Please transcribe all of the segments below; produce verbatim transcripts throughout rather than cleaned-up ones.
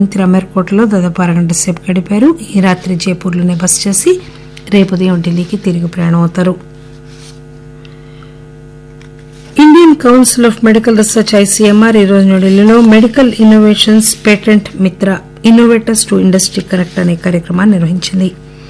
మంత్రి అమర్కోట్లో దాదాపు అరగంట సేపు గడిపారు. ఈ రాత్రి జైపూర్లోనే బస చేసి రేపు ఉదయం ఢిల్లీకి తిరిగి ప్రయాణం అవుతారు. Indian council of medical research ICMR ఈ రోజు న్యూఢిల్లీలో మెడికల్ ఇన్నోవేషన్స్ పేటెంట్ మిత్ర ఇన్నోవేటర్స్ టు ఇండస్ట్రీ కనెక్ట్ అనే కార్యక్రమాన్ని నిర్వహించింది.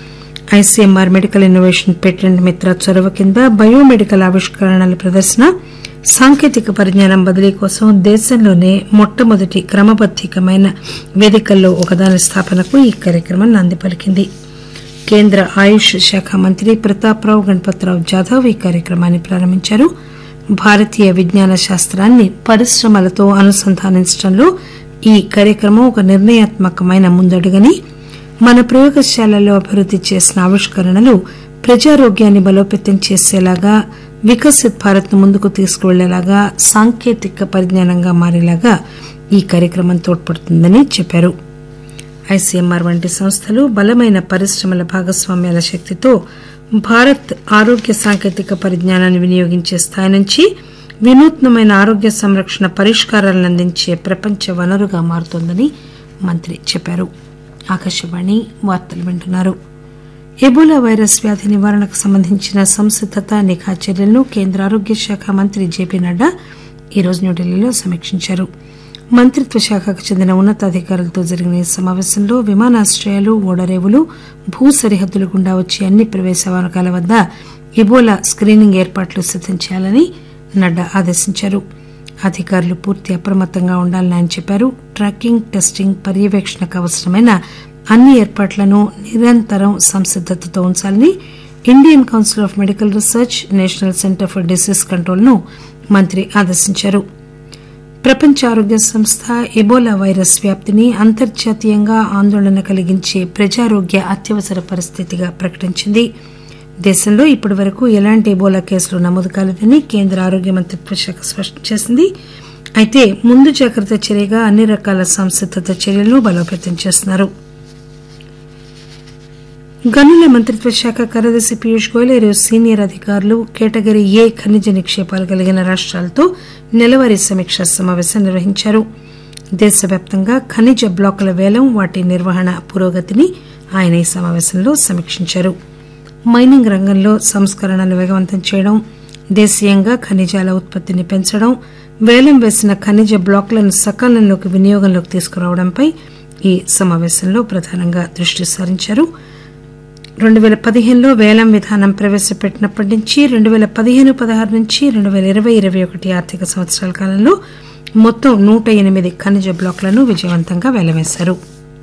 ఐసీఎంఆర్ మెడికల్ ఇన్నోవేషన్ పేటెంట్ మిత్ర చొరవ కింద బయోమెడికల్ ఆవిష్కరణల ప్రదర్శన, సాంకేతిక పరిజ్ఞానం బదిలీ కోసం దేశంలోనే మొట్టమొదటి క్రమబద్దీకమైన వేదికల్లో ఒకదాని స్థాపనకు ఈ కార్యక్రమం నాంది పలికింది. కేంద్ర ఆయుష్ శాఖ మంత్రి ప్రతాప్రావు గణపతిరావు జాదవ్ ఈ కార్యక్రమాన్ని ప్రారంభించారు. భారతీయ విజ్ఞాన శాస్త్రాన్ని పరిశ్రమలతో అనుసంధానించడంలో ఈ కార్యక్రమం ఒక నిర్ణయాత్మకమైన ముందడుగని, మన ప్రయోగశాలల్లో అభివృద్ది చేసిన ఆవిష్కరణలు ప్రజారోగ్యాన్ని బలోపేతం చేసేలాగా, వికసిత్ భారత్ ను ముందుకు తీసుకువెళ్లేలాగా, సాంకేతిక పరిజ్ఞానంగా మారేలాగా ఈ కార్యక్రమం తోడ్పడుతుందని చెప్పారు. ఐసీఎంఆర్ వంటి సంస్థలు బలమైన పరిశ్రమల భాగస్వామ్యాల శక్తితో భారత్ ఆరోగ్య సాంకేతిక పరిజ్ఞానాన్ని వినియోగించే స్థాయి నుంచి వినూత్నమైన ఆరోగ్య సంరక్షణ పరిష్కారాలను అందించే ప్రపంచ వనరుగా మారుతోందని మంత్రి చెప్పారు. ఆకాశవాణి వార్తలు వింటున్నారు. ఎబోలా వైరస్ వ్యాధి నివారణకు సంబంధించిన సంసిద్దత నిఘా చర్యలను కేంద్ర ఆరోగ్య శాఖ మంత్రి జేపీ నడ్డా ఈరోజు న్యూఢిల్లీలో సమీక్షించారు. మంత్రిత్వ శాఖకు చెందిన ఉన్నతాధికారులతో జరిగిన ఈ సమావేశంలో విమానాశ్రయాలు, ఓడరేవులు, భూ సరిహద్దుల గుండా వచ్చే అన్ని ప్రవేశ మార్గాల వద్ద ఎబోలా స్కీనింగ్ ఏర్పాట్లు సిద్దం చేయాలని నడ్డా ఆదేశించారు. అధికారులు పూర్తి అప్రమత్తంగా ఉండాలని ఆయన చెప్పారు. ట్రాకింగ్, టెస్టింగ్, పర్యవేక్షణకు అవసరమైన అన్ని ఏర్పాట్లను నిరంతరం సంసిద్దతతో ఉంచాలని Indian council of medical research, national centre for disease control ను మంత్రి ఆదేశించారు. ప్రపంచ ఆరోగ్య సంస్థ ఎబోలా వైరస్ వ్యాప్తిని అంతర్జాతీయంగా ఆందోళన కలిగించే ప్రజారోగ్య అత్యవసర పరిస్థితిగా ప్రకటించింది. దేశంలో ఇప్పటి వరకు ఎలాంటి ఎబోలా కేసులు నమోదు కాలేదని కేంద్ర ఆరోగ్య మంత్రిత్వ శాఖ స్పష్టం చేసింది. అయితే ముందు జాగ్రత్త చర్యగా అన్ని రకాల సంసిద్దత చర్యలను బలోపేతం చేస్తున్నారు. గనుల మంత్రిత్వ శాఖ కార్యదర్శి పీయూష్ గోయల్ ఈరోజు సీనియర్ అధికారులు కేటగిరీ ఏ ఖనిజ నిక్షేపాలు కలిగిన రాష్ట్రాలతో నెలవారీ సమీక్షా సమావేశం నిర్వహించారు. దేశవ్యాప్తంగా ఖనిజ బ్లాకుల వేలం, వాటి నిర్వహణ పురోగతిని ఆయన ఈ సమావేశంలో సమీక్షించారు. మైనింగ్ రంగంలో సంస్కరణలు వేగవంతం చేయడం, దేశీయంగా ఖనిజాల ఉత్పత్తిని పెంచడం, వేలం వేసిన ఖనిజ బ్లాకులను సకాలంలోకి వినియోగంలోకి తీసుకురావడంపై ఈ సమావేశంలో ప్రధానంగా దృష్టి సారించారు. రెండు పేల పదిహేనులో వేలం విధానం ప్రవేశపెట్టినప్పటి నుంచి రెండు పేల పదిహేను పదహారు నుంచి రెండు పేల ఇరవై ఇరవై ఒకటి ఆర్థిక సంవత్సరాల కాలంలో మొత్తం నూట ఎనిమిది ఖనిజ బ్లాకులను విజయవంతంగా వేలవేశారు.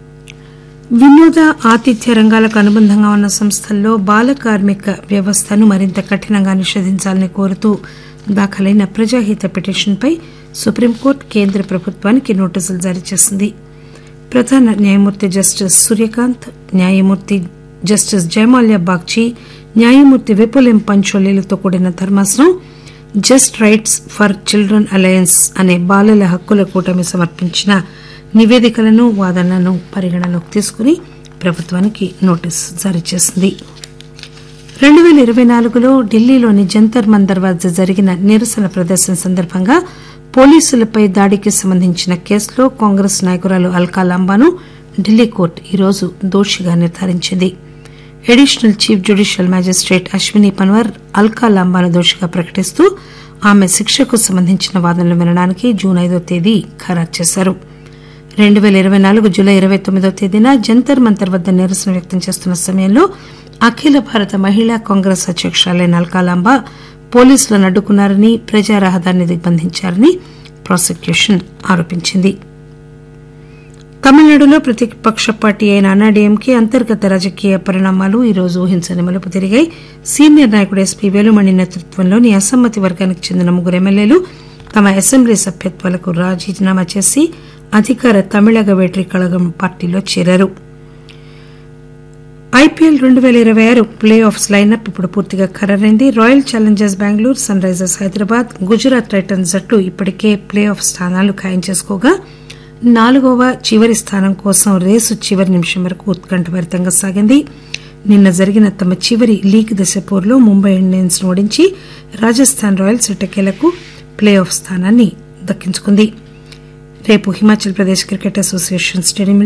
వినోద, ఆతిథ్య రంగాలకు అనుబంధంగా ఉన్న సంస్థల్లో బాల కార్మిక వ్యవస్థను మరింత కఠినంగా నిషేధించాలని కోరుతూ దాఖలైన ప్రజాహిత పిటిషన్పై సుప్రీంకోర్టు కేంద్ర ప్రభుత్వానికి నోటీసులు జారీ చేసింది. ప్రధాన న్యాయమూర్తి జస్టిస్ సూర్యకాంత్, న్యాయమూర్తి జస్టిస్ జయమాల్యా బాగ్చి, న్యాయమూర్తి విపుల్ ఎం పంచోలీలతో కూడిన ధర్మాసనం just rights for children alliance అనే బాలల హక్కుల కూటమి సమర్పించిన నివేదికలను, వాదనలను పరిగణనలోకి తీసుకుని ప్రభుత్వానికి నోటీసు జారీ చేసింది. రెండు పేల ఇరవై నాలుగులో ఢిల్లీలోని జంతర్ మంతర్ వద్ద జరిగిన నిరసన ప్రదర్శన సందర్భంగా పోలీసులపై దాడికి సంబంధించిన కేసులో కాంగ్రెస్ నాయకురాలు అల్కా లాంబాను ఢిల్లీ కోర్టు ఈరోజు దోషిగా నిర్ధారించింది. Additional chief judicial magistrate Ashwini Panwar Alka లాంబాను దోషిగా ప్రకటిస్తూ ఆమె శిక్షకు సంబంధించిన వాదనలు వినడానికి జూన్ ఐదో తేదీ ఖరారు చేశారు. రెండు పేల ఇరవై నాలుగు జూలై ఇరవై తొమ్మిదో తేదీన జంతర్ మంతర్ వద్ద నిరసన వ్యక్తం చేస్తున్న సమయంలో అఖిల భారత మహిళా కాంగ్రెస్ అధ్యకురాలైన అల్కా లాంబా పోలీసులను అడ్డుకున్నారని, ప్రజా రహదారిని దిగ్బంధించారని ప్రాసిక్యూషన్ ఆరోపించింది. తమిళనాడులో ప్రతిపక్ష పార్టీ అయిన అన్నాడీఎంకే అంతర్గత రాజకీయ పరిణామాలు ఈరోజు ఊహించని మలుపు తిరిగాయి. సీనియర్ నాయకుడు ఎస్పీ వేలుమణి నేతృత్వంలోని అసమ్మతి వర్గానికి చెందిన ముగ్గురు ఎమ్మెల్యేలు తమ అసెంబ్లీ సభ్యత్వాలకు రాజీనామా చేసి అధికార తమిళగ వేట్రి కళగం పార్టీలో చేరారు. ఐపీఎల్ రెండు పేల ఇరవై ఆరు ప్లే ఆఫ్స్ లైనప్ ఇప్పుడు పూర్తిగా ఖరారైంది. Royal Challengers Bengaluru, sun Risers Hyderabad, Gujarat Titans జట్లు ఇప్పటికే ప్లే ఆఫ్ స్థానాలు ఖాయం చేసుకోగా నాలుగవ చివరి స్థానం కోసం రేసు చివరి నిమిషం వరకు ఉత్కంఠభరితంగా సాగింది. నిన్న జరిగిన తమ చివరి లీగ్ దశ పోరులో ముంబై ఇండియన్స్ ను ఓడించి రాజస్థాన్ రాయల్స్ ఎట్టకేలకు ప్లే ఆఫ్ స్థానాన్ని దక్కించుకుంది. రేపు హిమాచల్ ప్రదేశ్ క్రికెట్ అసోసియేషన్ స్టేడియంలో